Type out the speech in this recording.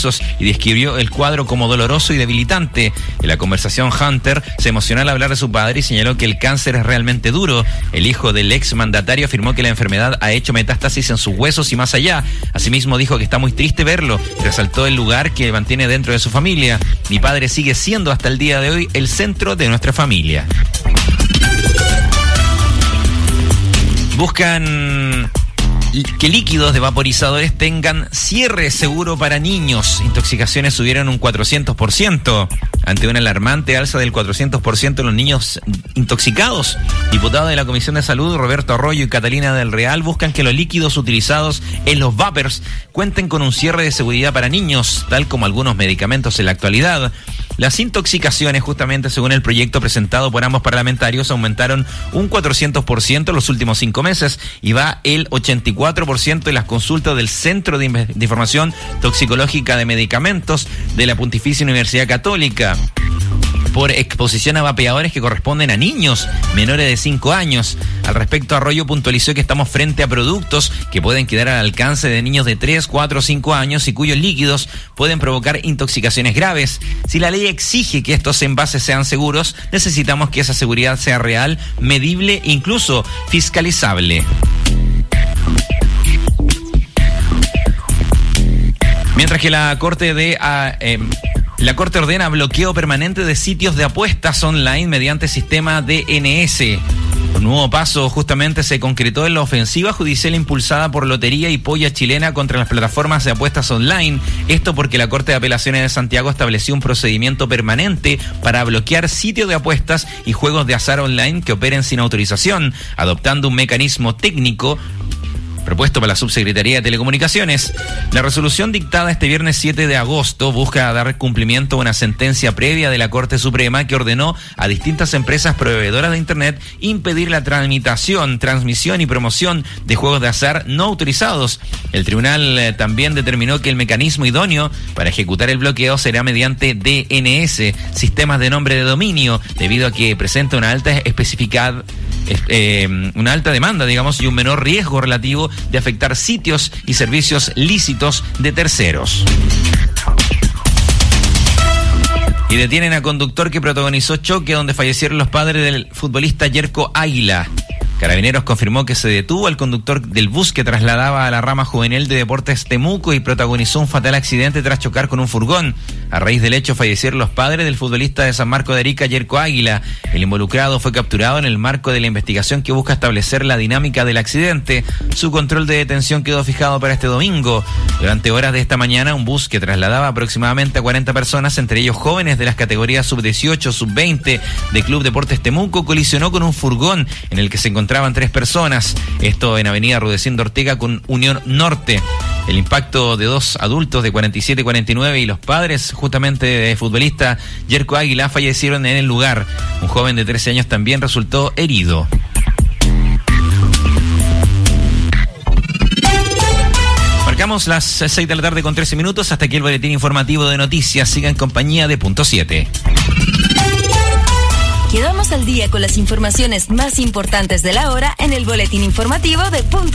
sexos y describió el cuadro como doloroso y debilitante. En la conversación, Hunter se emocionó al hablar de su padre y señaló que el cáncer es realmente duro. El hijo del ex mandatario afirmó que la enfermedad ha hecho metástasis en sus huesos y más allá. Asimismo dijo que está muy triste verlo y resaltó el lugar que mantiene dentro de su familia. Mi padre sigue siendo hasta el día de hoy el centro de nuestra familia. Buscan que líquidos de vaporizadores tengan cierre seguro para niños. Intoxicaciones subieron un 400%. Ante una alarmante alza del 400% en los niños intoxicados, diputados de la Comisión de Salud, Roberto Arroyo y Catalina del Real, buscan que los líquidos utilizados en los vapers cuenten con un cierre de seguridad para niños, tal como algunos medicamentos en la actualidad. Las intoxicaciones, justamente según el proyecto presentado por ambos parlamentarios, aumentaron un 400% en los últimos 5 meses y va el 84% en las consultas del Centro de Información Toxicológica de Medicamentos de la Pontificia Universidad Católica por exposición a vapeadores que corresponden a niños menores de 5 años. Al respecto, Arroyo puntualizó que estamos frente a productos que pueden quedar al alcance de niños de 3, 4 o 5 años y cuyos líquidos pueden provocar intoxicaciones graves. Si la ley exige que estos envases sean seguros, necesitamos que esa seguridad sea real, medible e incluso fiscalizable. Mientras que la Corte ordena bloqueo permanente de sitios de apuestas online mediante sistema DNS. Un nuevo paso justamente se concretó en la ofensiva judicial impulsada por Lotería y Polla Chilena contra las plataformas de apuestas online. Esto porque la Corte de Apelaciones de Santiago estableció un procedimiento permanente para bloquear sitios de apuestas y juegos de azar online que operen sin autorización, adoptando un mecanismo técnico propuesto por la Subsecretaría de Telecomunicaciones. La resolución dictada este viernes 7 de agosto busca dar cumplimiento a una sentencia previa de la Corte Suprema que ordenó a distintas empresas proveedoras de Internet impedir la transmisión y promoción de juegos de azar no autorizados. El tribunal también determinó que el mecanismo idóneo para ejecutar el bloqueo será mediante DNS, sistemas de nombre de dominio, debido a que presenta una alta una alta demanda, digamos, y un menor riesgo relativo de afectar sitios y servicios lícitos de terceros. Y detienen a conductor que protagonizó choque donde fallecieron los padres del futbolista Yerko Águila. Carabineros confirmó que se detuvo al conductor del bus que trasladaba a la rama juvenil de Deportes Temuco y protagonizó un fatal accidente tras chocar con un furgón. A raíz del hecho fallecieron los padres del futbolista de San Marco de Arica, Yerko Águila. El involucrado fue capturado en el marco de la investigación que busca establecer la dinámica del accidente. Su control de detención quedó fijado para este domingo. Durante horas de esta mañana, un bus que trasladaba aproximadamente a 40 personas, entre ellos jóvenes de las categorías sub-18, sub-20 de Club Deportes Temuco, colisionó con un furgón en el que se encontraban 3 personas. Esto en avenida Rudecindo Ortega con Unión Norte. El impacto de 2 adultos de 47 y 49 y los padres justamente de futbolista Yerko Águila fallecieron en el lugar. Un joven de 13 años también resultó herido. Marcamos las 6 de la tarde con 13 minutos. Hasta aquí el boletín informativo de noticias. Siga en compañía de Punto 7. Quedamos al día con las informaciones más importantes de la hora en el boletín informativo de Punto